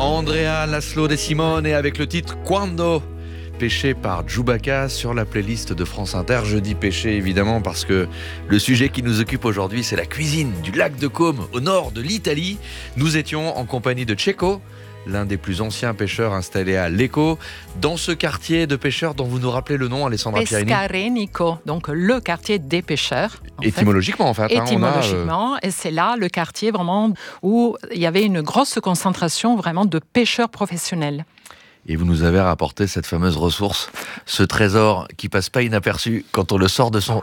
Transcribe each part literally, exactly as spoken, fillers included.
Andrea Laszlo De Simone avec le titre Quando, pêché par Chewbacca sur la playlist de France Inter. Je dis pêché évidemment parce que le sujet qui nous occupe aujourd'hui, c'est la cuisine du lac de Côme au nord de l'Italie. Nous étions en compagnie de Cecco, l'un des plus anciens pêcheurs installés à Lecco, dans ce quartier de pêcheurs dont vous nous rappelez le nom, Alessandra Pierini. Pescarenico, donc le quartier des pêcheurs. En Étymologiquement, en fait. fait. Étymologiquement, hein, on a, euh... et c'est là le quartier vraiment où il y avait une grosse concentration vraiment de pêcheurs professionnels. Et vous nous avez rapporté cette fameuse ressource, ce trésor qui passe pas inaperçu quand on le sort de son...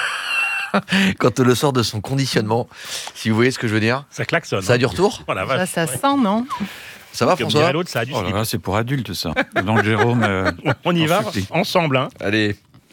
quand on le sort de son conditionnement. Si vous voyez ce que je veux dire. Ça klaxonne. Ça a du retour. Oh, la ça, ça ouais. sent, non? Ça va, Comme François? l'autre, ça a du Oh là là, c'est pour adultes, ça. Donc, Jérôme... Euh, on y va ensuite, ensemble. Hein. Allez.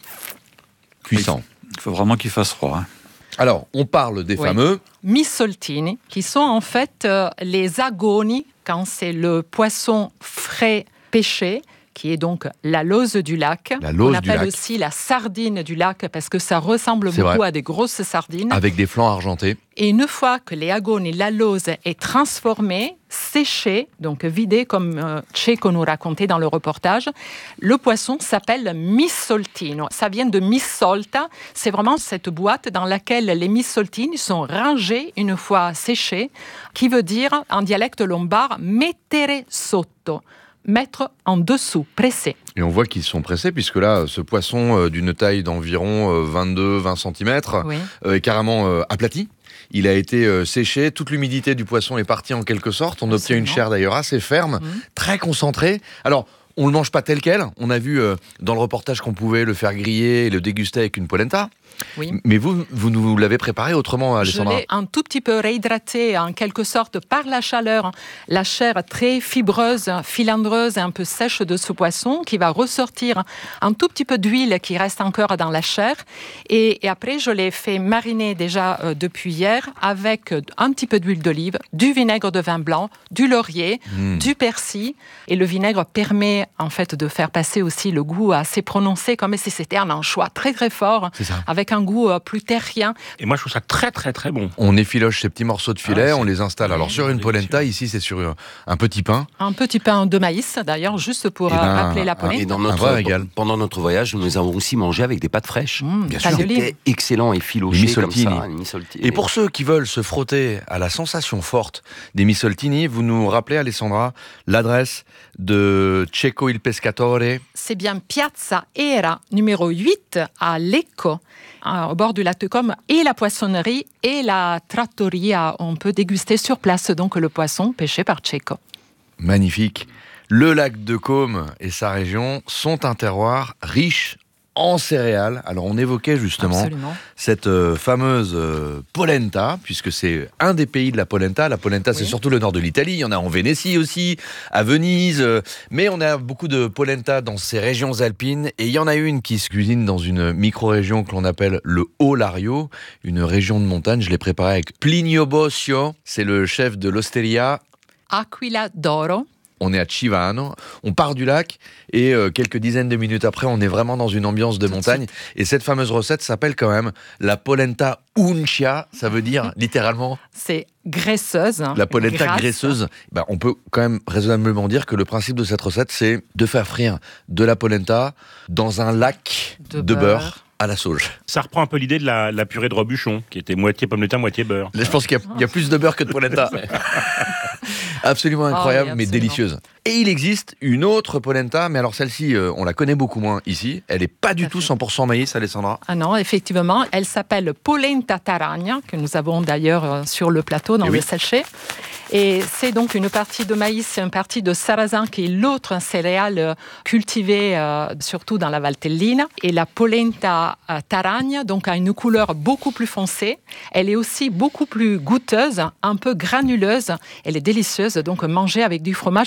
Cuisson. Il faut vraiment qu'il fasse froid. Hein. Alors, on parle des oui. fameux... Missoltini, qui sont en fait euh, les agoni, quand c'est le poisson frais pêché, qui est donc la lauze du lac. La lauze On du appelle lac. aussi la sardine du lac parce que ça ressemble C'est beaucoup vrai. à des grosses sardines. Avec des flancs argentés. Et une fois que les agoni, la lauze est transformée, séchée, donc vidée comme euh, Cecco nous racontait dans le reportage, le poisson s'appelle missoltino. Ça vient de missolta, c'est vraiment cette boîte dans laquelle les missoltini sont rangés une fois séchés, qui veut dire en dialecte lombard mettere sotto. Mettre en dessous, pressé. Et on voit qu'ils sont pressés, puisque là, ce poisson euh, d'une taille d'environ euh, vingt-deux à vingt centimètres Oui. euh, est carrément euh, aplati. Il a été euh, séché, toute l'humidité du poisson est partie en quelque sorte. On obtient une chair d'ailleurs assez ferme, mmh. très concentrée. Alors, on ne le mange pas tel quel. On a vu euh, dans le reportage qu'on pouvait le faire griller et le déguster avec une polenta. Oui. Mais vous, vous nous l'avez préparé autrement, Alessandra? Je l'ai un tout petit peu réhydraté, en quelque sorte, par la chaleur. La chair très fibreuse, filandreuse et un peu sèche de ce poisson qui va ressortir un tout petit peu d'huile qui reste encore dans la chair. Et, et après, je l'ai fait mariner déjà euh, depuis hier avec un petit peu d'huile d'olive, du vinaigre de vin blanc, du laurier, mmh. du persil. Et le vinaigre permet en fait de faire passer aussi le goût assez prononcé, comme si c'était un anchois très très fort, avec un goût euh, plus terrien. Et moi je trouve ça très très très bon. On effiloche ces petits morceaux de filet, ah, on les installe. Alors sur une polenta, ici c'est sur un, un petit pain. Un petit pain de maïs d'ailleurs, juste pour ben, rappeler la polenta. Et dans notre, pendant notre voyage, nous avons aussi mangé avec des pâtes fraîches. Mmh, Bien sûr, c'était excellent et filoché comme ça. Et pour ceux qui veulent se frotter à la sensation forte des missoltini, vous nous rappelez, Alessandra, l'adresse de Cecco il Pescatore? C'est bien Piazza Era, numéro huit, à Lecco, au bord du lac de Côme, et la poissonnerie et la trattoria. On peut déguster sur place donc le poisson pêché par Cecco. Magnifique. Le lac de Côme et sa région sont un terroir riche en céréales. Alors on évoquait justement Absolument. cette euh, fameuse euh, polenta, puisque c'est un des pays de la polenta. La polenta, oui. c'est surtout le nord de l'Italie. Il y en a en Vénétie aussi, à Venise. Euh, mais on a beaucoup de polenta dans ces régions alpines. Et il y en a une qui se cuisine dans une micro-région que l'on appelle le Haut-Lario, une région de montagne. Je l'ai préparée avec Plinio Bosio. C'est le chef de l'Osteria Aquila d'Oro. On est à Civano, on part du lac et euh, quelques dizaines de minutes après, on est vraiment dans une ambiance de montagne. Et cette fameuse recette s'appelle quand même la polenta uncia, ça veut dire littéralement... C'est graisseuse. La polenta grasse. graisseuse. Ben, on peut quand même raisonnablement dire que le principe de cette recette, c'est de faire frire de la polenta dans un lac de, de beurre. beurre à la sauge. Ça reprend un peu l'idée de la, la purée de Robuchon, qui était moitié pomme de terre, moitié beurre. Là, je pense qu'il y a, il y a plus de beurre que de polenta. Absolument incroyable, oh oui, absolument. Mais délicieuse. Et il existe une autre polenta, mais alors celle-ci, euh, on la connaît beaucoup moins ici. Elle n'est pas du tout cent pour cent maïs, Alessandra. Ah non, effectivement, elle s'appelle polenta taragna, que nous avons d'ailleurs euh, sur le plateau dans et le oui. sachet. Et c'est donc une partie de maïs, une partie de sarrasin, qui est l'autre céréale cultivée euh, surtout dans la Valtellina. Et la polenta euh, taragna donc, a une couleur beaucoup plus foncée. Elle est aussi beaucoup plus goûteuse, un peu granuleuse. Elle est délicieuse, donc mangée avec du fromage cattenuto.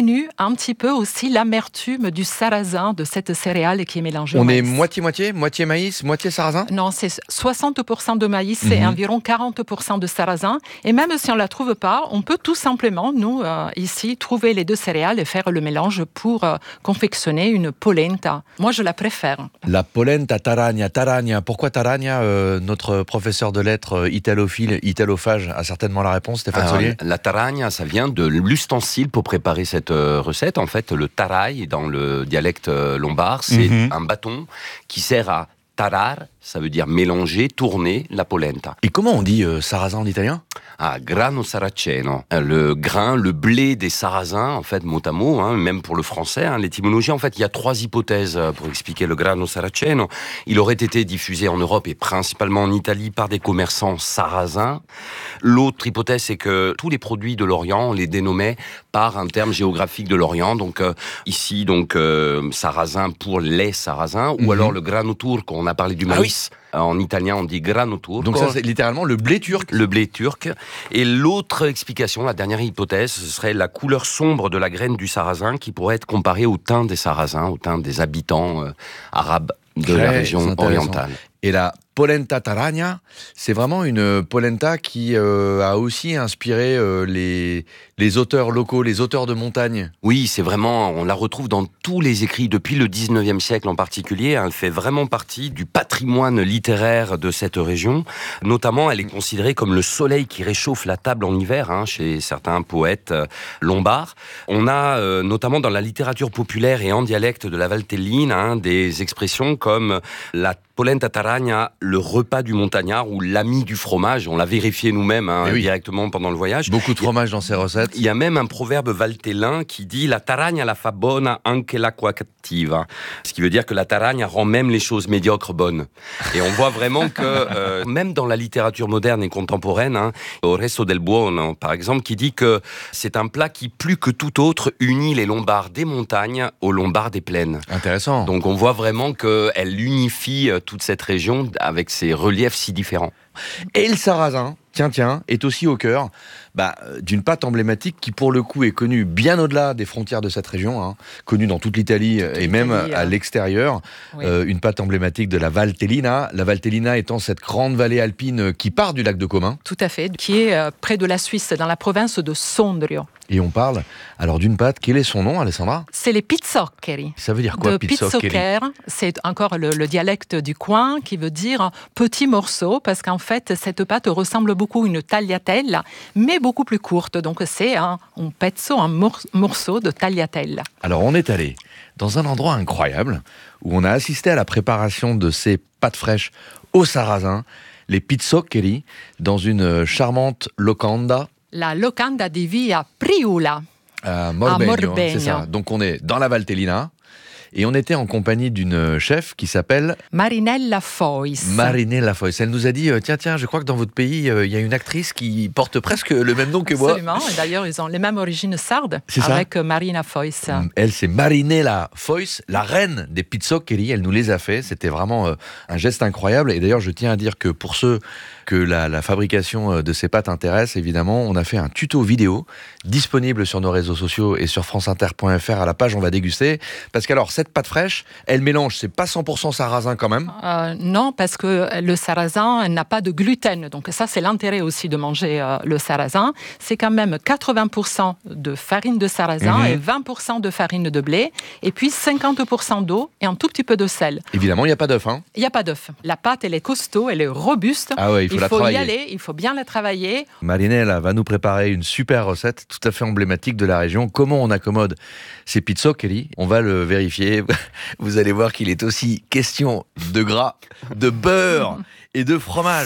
atténue un petit peu aussi l'amertume du sarrasin, de cette céréale qui est mélangée On au est maïs. moitié-moitié, moitié maïs, moitié sarrasin? Non, c'est soixante pour cent de maïs et Mhm. environ quarante pour cent de sarrasin. Et même si on ne la trouve pas, on peut tout simplement, nous, euh, ici, trouver les deux céréales et faire le mélange pour euh, confectionner une polenta. Moi, je la préfère. La polenta taragna, taragna. Pourquoi taragna? euh, Notre professeur de lettres euh, italophile, italophage, a certainement la réponse, Stéphane Alors, Solier. la taragna, ça vient de l'ustensile pour préparer cette euh, recette. En fait, le tarai, dans le dialecte euh, lombard, c'est Mhm. un bâton qui sert à tarar, ça veut dire mélanger, tourner la polenta. Et comment on dit euh, sarrasin en italien? Ah, grano saraceno. Le grain, le blé des sarrasins, en fait, mot à mot, hein, même pour le français, hein, l'étymologie, en fait, il y a trois hypothèses pour expliquer le grano saraceno. Il aurait été diffusé en Europe et principalement en Italie par des commerçants sarrasins. L'autre hypothèse, c'est que tous les produits de l'Orient, on les dénommait par un terme géographique de l'Orient. Donc, euh, ici, donc, euh, sarrasin pour les sarrasins, Mhm. ou alors le grano turco, on a parlé du Ah maïs. En italien, on dit grano turco. Donc ça, c'est littéralement le blé turc. Le blé turc. Et l'autre explication, la dernière hypothèse, ce serait la couleur sombre de la graine du sarrasin qui pourrait être comparée au teint des sarrasins, au teint des habitants euh, arabes de Très la région intéressant. orientale. Et la polenta taragna, c'est vraiment une polenta qui euh, a aussi inspiré euh, les, les auteurs locaux, les auteurs de montagne. Oui, c'est vraiment, on la retrouve dans tous les écrits depuis le dix-neuvième siècle en particulier. Elle fait vraiment partie du patrimoine littéraire de cette région. Notamment, elle est considérée comme le soleil qui réchauffe la table en hiver, hein, chez certains poètes euh, lombards. On a euh, notamment dans la littérature populaire et en dialecte de la Valtelline, hein, des expressions comme la polenta taragna, le repas du montagnard ou l'ami du fromage. On l'a vérifié nous-mêmes hein, Eh oui. directement pendant le voyage. Beaucoup de fromage dans ces recettes. Il y a même un proverbe valtellin qui dit « La taragna la fa bona anche l'acqua cattiva », ce qui veut dire que la taragna rend même les choses médiocres bonnes. Et on voit vraiment que, euh, même dans la littérature moderne et contemporaine, hein, Oresto del Buono, par exemple, qui dit que c'est un plat qui, plus que tout autre, unit les Lombards des montagnes aux Lombards des plaines. Intéressant. Donc on voit vraiment qu'elle unifie euh, toute cette région avec ses reliefs si différents. Et le sarrasin, tiens, tiens, est aussi au cœur bah, d'une pâte emblématique qui, pour le coup, est connue bien au-delà des frontières de cette région, hein, connue dans toute l'Italie Toute et même l'Italie, à hein. l'extérieur. Oui. Euh, une pâte emblématique de la Valtellina. La Valtellina étant cette grande vallée alpine qui part du lac de Commun. Tout à fait, qui est euh, près de la Suisse, dans la province de Sondrio. Et on parle alors d'une pâte. Quel est son nom, Alessandra? C'est les pizzoccheri. Ça veut dire quoi, De pizzoccheri? pizzocher, c'est encore le, le dialecte du coin qui veut dire petit morceau, parce qu'en fait, cette pâte ressemble beaucoup à une tagliatelle, mais beaucoup plus courte. Donc c'est un, un pezzo, un mor- morceau de tagliatelle. Alors on est allé dans un endroit incroyable où on a assisté à la préparation de ces pâtes fraîches au sarrasin, les pizzoccheri, dans une charmante locanda La locanda di Via Priula. à Morbegno, Morbegno. c'est ça. Donc on est dans la Valtellina et on était en compagnie d'une chef qui s'appelle Marinella Fois. Marinella Fois. Elle nous a dit euh, tiens tiens, je crois que dans votre pays euh, il y a une actrice qui porte presque le même nom que moi. Absolument. Et d'ailleurs, ils ont les mêmes origines sardes C'est ça. avec Marina Fois. Elle, c'est Marinella Fois, la reine des pizzoccheri. Elle nous les a fait. C'était vraiment euh, un geste incroyable. Et d'ailleurs, je tiens à dire que pour ceux que la, la fabrication de ces pâtes intéresse, évidemment, on a fait un tuto vidéo disponible sur nos réseaux sociaux et sur franceinter point f r à la page On va déguster. Parce qu'alors, cette pâte fraîche, elle mélange, c'est pas cent pour cent sarrasin quand même. Euh, non, parce que le sarrasin n'a pas de gluten. Donc ça, c'est l'intérêt aussi de manger euh, le sarrasin. C'est quand même quatre-vingts pour cent de farine de sarrasin Mhm. et vingt pour cent de farine de blé. Et puis cinquante pour cent d'eau et un tout petit peu de sel. Évidemment, il n'y a pas d'œuf. Hein. Il n'y a pas d'œuf. La pâte, elle est costaud, elle est robuste. Ah ouais, il faut la faut travailler. y aller, il faut bien la travailler. Marinella va nous préparer une super recette tout à fait emblématique de la région. Comment on accommode ces pizzoccheri? On va le vérifier. Vous allez voir qu'il est aussi question de gras, de beurre et de fromage.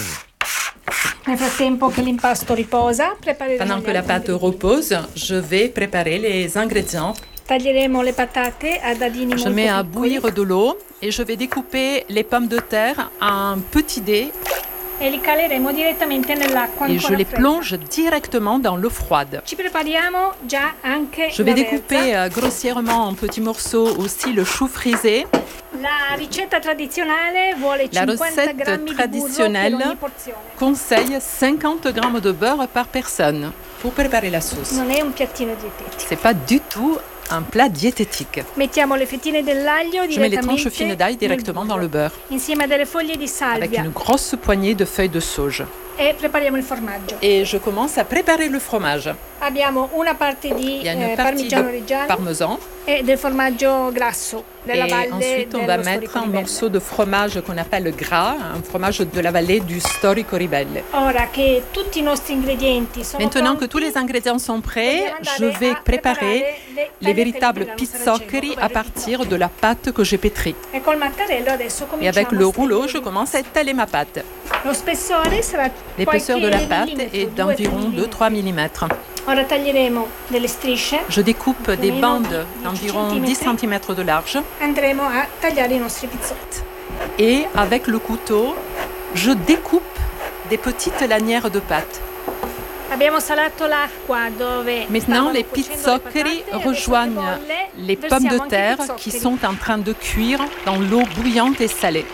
Nel frattempo che l'impasto riposa, prepareremo Pendant gli que la altri pâte repose, je vais préparer les ingrédients. Taglieremo le patate a dadini Je molto mets à piccoli. bouillir de l'eau et je vais découper les pommes de terre en petits dés. e li caleremo direttamente nell'acqua et je ancora les fredda. plonge directement dans l'eau froide. Ci prepariamo già anche Je vais la découper verza. euh, grossièrement en petits morceaux aussi le chou frisé. La ricetta tradizionale vuole La cinquanta recette grammi di burro per traditionnelle ogni porzione. conseille cinquante grammes de beurre par personne pour préparer la sauce. Non è un piattino dietetico. C'est pas du tout un plat diététique. Mettiamo le fettine dell'aglio Je mets les direttamente tranches fines d'ail directement nel dans le burro, beurre insieme a delle foglie di avec salvia une grosse poignée de feuilles de sauge. e prepariamo il formaggio. Et je commence à préparer le fromage. Abbiamo una parte di Il y a une eh, partie parmigiano de reggiano parmesan e del formaggio grasso della et valle ensuite on dello va mettre Storico un Ribelle. morceau de fromage qu'on appelle gras, un fromage de la vallée du Storico Ribelle. Ora che tutti i nostri ingredienti sono Maintenant que pronti, tous les ingrédients sont prêts, dobbiamo je andare vais a préparer preparare le les véritables tagliatelle della nostra pizzoccheri ricetta, à come partir de la pâte que j'ai pétrie. E col mattarello adesso Et cominciamo avec a le rouleau, je stringere. commence à étaler ma pâte. Lo spessore sarà L'épaisseur de la qualche pâte millimetro, est due, d'environ tre deux à trois millimetri. millimètres. Ora taglieremo delle strisce, Je découpe des Almeno bandes dieci d'environ centimetri. dix centimètres de large andremo a tagliare i nostri pizzotti. et avec le couteau, je découpe des petites lanières de pâte. Abbiamo salato l'acqua dove Maintenant, stavano les cuocendo le pizzoccheri patate, adesso rejoignent che bolle, les pommes de versiamo anche i terre pizzoccheri. qui sont en train de cuire dans l'eau bouillante et salée.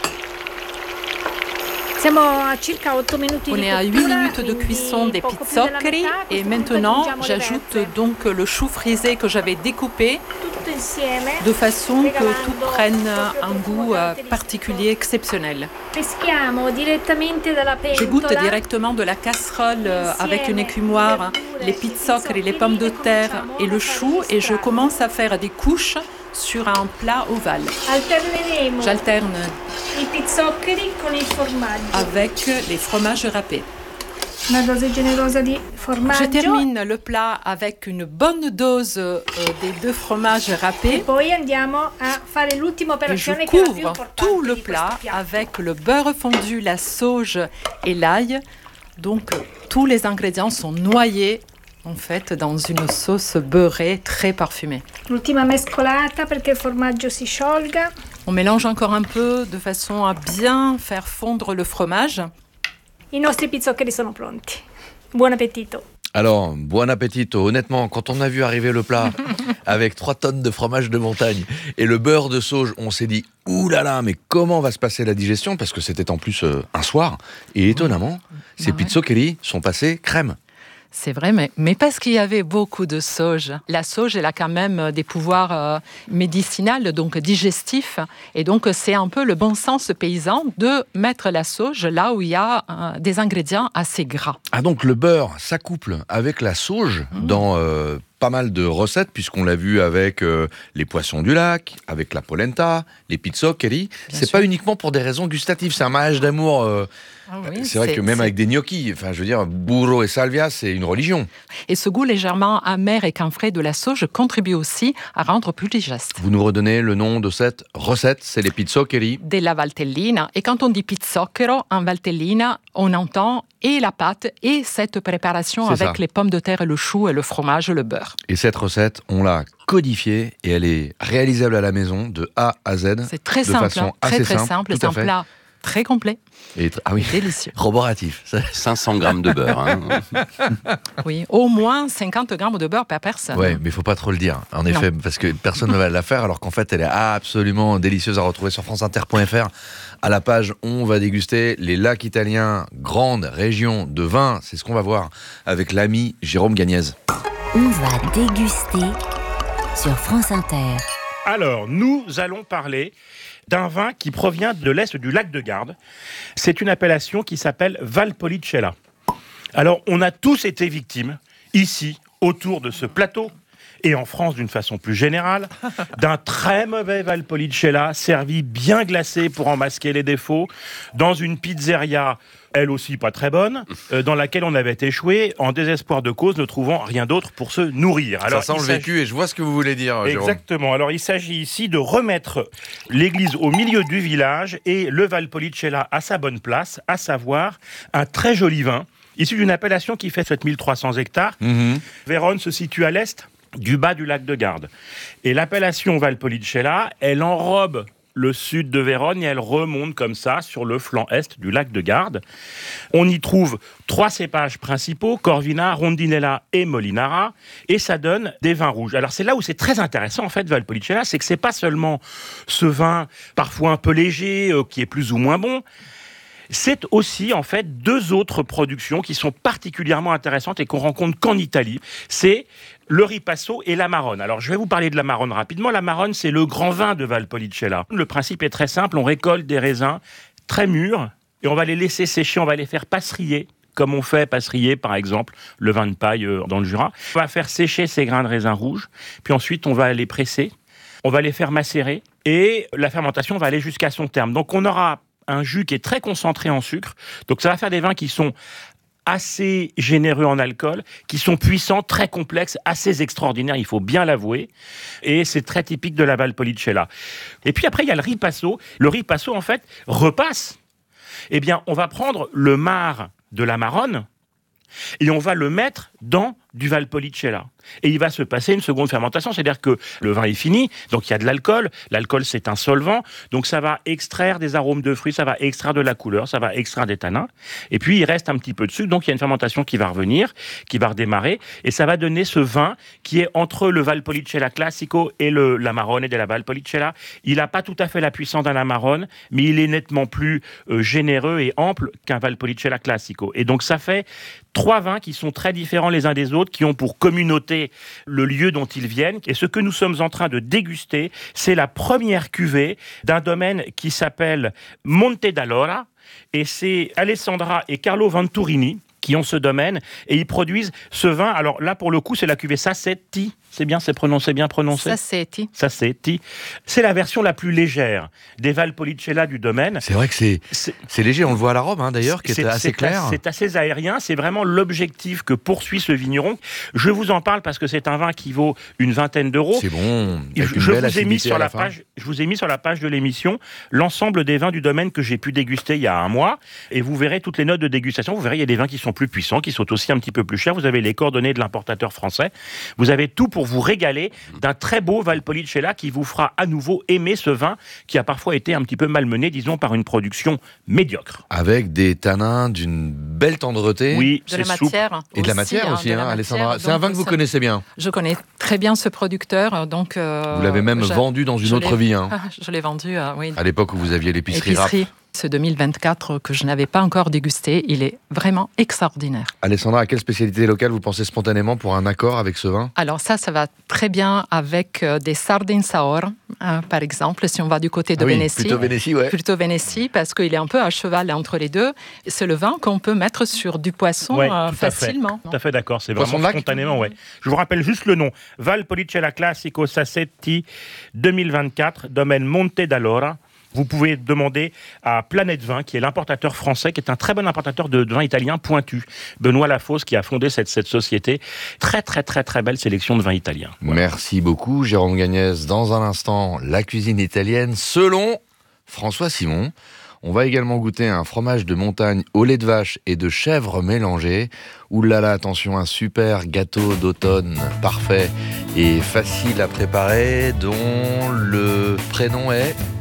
Siamo a circa otto minuti On di est à huit cottura, minutes de quindi cuisson des poco più della pizzoccheri metà. A questo et punto maintenant aggiungiamo le j'ajoute verze. donc le chou frisé que j'avais découpé Tutto insieme, de façon que regalando tout prenne proprio un profumo goût euh, caratteristico. particulier, exceptionnel. peschiamo direttamente dalla Je goûte pentola. directement de la casserole euh, avec une écumoire, les pizzoccheri, les pommes de terre et le chou et je commence à faire des couches sur un plat ovale. Alterneremo J'alterne i pizzoccheri con il formaggio. avec les fromages râpés. Una dose generosa di formaggio. Je termine le plat avec une bonne dose euh, des deux fromages E râpés poi andiamo a fare l'ultima et je operazione che è la più couvre importante tout le di plat questo piatto. avec le beurre fondu, la sauge et l'ail. Donc tous les ingrédients sont noyés en fait dans une sauce beurrée très parfumée. L'ultima mescolata perché il formaggio si sciolga. On mélange encore un peu de façon à bien faire fondre le fromage. I nostri pizzoccheri sono pronti. Buon appetito. Alors, buon appetito. Honnêtement, quand on a vu arriver le plat avec trois tonnes de fromage de montagne et le beurre de sauge, on s'est dit « Ouh là là, mais comment va se passer la digestion ?» Parce que c'était en plus euh, un soir. Et étonnamment, ces ouais. pizzoccheri sont passés crème. C'est vrai, mais, mais parce qu'il y avait beaucoup de sauge. La sauge, elle a quand même des pouvoirs euh, médicinaux, donc digestifs. Et donc, c'est un peu le bon sens paysan de mettre la sauge là où il y a euh, des ingrédients assez gras. Ah donc le beurre s'accouple avec la sauge Mmh. dans euh, pas mal de recettes, puisqu'on l'a vu avec euh, les poissons du lac, avec la polenta, les pizzoccheri. C'est sûr. pas uniquement pour des raisons gustatives, c'est un mariage d'amour. euh, Ah oui, c'est vrai que même c'est- avec des gnocchis, enfin je veux dire, burro et salvia, c'est une religion. Et ce goût légèrement amer et camphré de la sauge contribue aussi à rendre plus digeste. Vous nous redonnez le nom de cette recette, c'est les pizzoccheri. Della Valtellina. Et quand on dit pizzocchero, en Valtellina, on entend et la pâte et cette préparation C'est avec ça. les pommes de terre, le chou et le fromage, le beurre. Et cette recette, on l'a codifiée et elle est réalisable à la maison de A à Z. C'est très de simple, façon hein, très assez très simple, simple. tout C'est à un fait. plat très complet, Et tr- ah oui, délicieux. roboratif. Ça- cinq cents grammes de beurre. Hein. Oui, au moins cinquante grammes de beurre par personne. Ouais, mais il faut pas trop le dire, en effet, parce que personne ne va la faire, alors qu'en fait, elle est absolument délicieuse à retrouver sur franceinter point f r. À la page, on va déguster les lacs italiens, grande région de vin. C'est ce qu'on va voir avec l'ami Jérôme Gagnez. On va déguster sur France Inter. Alors, nous allons parler d'un vin qui provient de l'est du lac de Garde. C'est une appellation qui s'appelle Valpolicella. Alors, on a tous été victimes, ici, autour de ce plateau, et en France d'une façon plus générale, d'un très mauvais Valpolicella servi bien glacé pour en masquer les défauts, dans une pizzeria, elle aussi pas très bonne, euh, dans laquelle on avait échoué en désespoir de cause, ne trouvant rien d'autre pour se nourrir. Alors, ça sent il le s'agit- vécu et je vois ce que vous voulez dire, Jérôme. Exactement. Alors, il s'agit ici de remettre l'église au milieu du village et le Valpolicella à sa bonne place, à savoir un très joli vin, issu d'une appellation qui fait sept mille trois cents hectares. Mhm. Vérone se situe à l'est du bas du lac de Garde. Et l'appellation Valpolicella, elle enrobe le sud de Vérone et elle remonte comme ça sur le flanc est du lac de Garde. On y trouve trois cépages principaux, Corvina, Rondinella et Molinara, et ça donne des vins rouges. Alors c'est là où c'est très intéressant en fait, Valpolicella, c'est que c'est pas seulement ce vin parfois un peu léger, euh, qui est plus ou moins bon. C'est aussi, en fait, deux autres productions qui sont particulièrement intéressantes et qu'on rencontre qu'en Italie. C'est le Ripasso et l'Amarone. Alors, je vais vous parler de l'Amarone rapidement. L'Amarone, c'est le grand vin de Valpolicella. Le principe est très simple. On récolte des raisins très mûrs et on va les laisser sécher, on va les faire passerier, comme on fait passerier, par exemple, le vin de paille dans le Jura. On va faire sécher ces grains de raisin rouges, puis ensuite, on va les presser, on va les faire macérer et la fermentation va aller jusqu'à son terme. Donc, on aura un jus qui est très concentré en sucre. Donc ça va faire des vins qui sont assez généreux en alcool, qui sont puissants, très complexes, assez extraordinaires, il faut bien l'avouer. Et c'est très typique de la Valpolicella. Et puis après, il y a le Ripasso. Le Ripasso, en fait, repasse. Eh bien, on va prendre le marc de l'Amarone et on va le mettre dans du Valpolicella. Et il va se passer une seconde fermentation, c'est-à-dire que le vin est fini, donc il y a de l'alcool. L'alcool, c'est un solvant, donc ça va extraire des arômes de fruits, ça va extraire de la couleur, ça va extraire des tanins. Et puis, il reste un petit peu de sucre, donc il y a une fermentation qui va revenir, qui va redémarrer, et ça va donner ce vin qui est entre le Valpolicella Classico et le l'Amarone de la Valpolicella. Il n'a pas tout à fait la puissance d'un Amarone, mais il est nettement plus euh, généreux et ample qu'un Valpolicella Classico. Et donc, ça fait trois vins qui sont très différents les uns des autres, qui ont pour communauté le lieu dont ils viennent. Et ce que nous sommes en train de déguster, c'est la première cuvée d'un domaine qui s'appelle Monte d'Allora. Et c'est Alessandra et Carlo Venturini qui ont ce domaine et ils produisent ce vin. Alors là, pour le coup, c'est la cuvée Sassetti. C'est bien, c'est prononcé, bien prononcé. Sassetti. Sassetti. C'est la version la plus légère des Valpolicella du domaine. C'est vrai que c'est, c'est, c'est léger, on le voit à l'arôme hein, d'ailleurs, qui est, est assez c'est clair. C'est assez aérien, c'est vraiment l'objectif que poursuit ce vigneron. Je vous en parle parce que c'est un vin qui vaut une vingtaine d'euros. C'est bon. Je, je, vous ai mis sur la page, je vous ai mis sur la page de l'émission l'ensemble des vins du domaine que j'ai pu déguster il y a un mois. Et vous verrez toutes les notes de dégustation. Vous verrez, il y a des vins qui sont plus puissants, qui sont aussi un petit peu plus chers. Vous avez les coordonnées de l'importateur français. Vous avez tout pour vous régaler d'un très beau Valpolicella qui vous fera à nouveau aimer ce vin qui a parfois été un petit peu malmené, disons, par une production médiocre. Avec des tanins d'une belle tendreté. Oui, de la c'est souple. matière. Et de la matière aussi, aussi, hein, hein, Alessandra. C'est donc un vin que vous ça, connaissez bien. Je connais très bien ce producteur. Donc, euh, vous l'avez même je, vendu dans une je autre vie. Hein. Je l'ai vendu, euh, oui. À l'époque où vous aviez l'épicerie Rapp. Ce deux mille vingt-quatre que je n'avais pas encore dégusté, il est vraiment extraordinaire. Alessandra, à quelle spécialité locale vous pensez spontanément pour un accord avec ce vin ? Alors ça, ça va très bien avec euh, des sardines saor, hein, par exemple, si on va du côté de ah oui, Vénétie. Plutôt Vénétie, ouais. Plutôt Vénétie, parce qu'il est un peu à cheval entre les deux. C'est le vin qu'on peut mettre sur du poisson ouais, euh, tout facilement. Tout à fait d'accord, c'est Poisson vraiment spontanément, ouais. Je vous rappelle juste le nom. Valpolicella Classico Sassetti deux mille vingt-quatre, domaine Monte d'Allora. Vous pouvez demander à Planète Vin, qui est l'importateur français, qui est un très bon importateur de, de vin italien pointu. Benoît Lafosse, qui a fondé cette, cette société. Très, très, très, très belle sélection de vins italiens. Voilà. Merci beaucoup, Jérôme Gagnès. Dans un instant, la cuisine italienne selon François Simon. On va également goûter un fromage de montagne au lait de vache et de chèvre mélangé. Ouh là là, attention, un super gâteau d'automne parfait et facile à préparer, dont le prénom est...